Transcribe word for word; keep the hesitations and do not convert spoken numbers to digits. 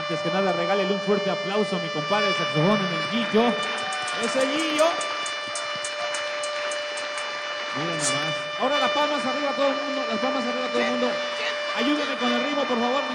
Antes que nada, regálele un fuerte aplauso a mi compadre de saxofón en el Guillo. ¡Ese Guillo! Miren nada más. Ahora las palmas arriba todo el mundo, las palmas arriba todo el mundo. Ayúdenme con el ritmo, por favor.